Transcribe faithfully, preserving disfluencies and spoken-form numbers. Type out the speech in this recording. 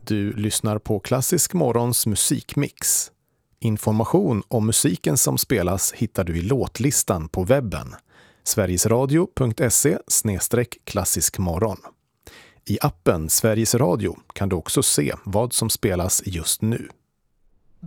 Du lyssnar på Klassisk Morgons musikmix. Information om musiken som spelas hittar du i låtlistan på webben. sverigesradio punkt se slash klassiskmorgon. I appen Sveriges Radio kan du också se vad som spelas just nu.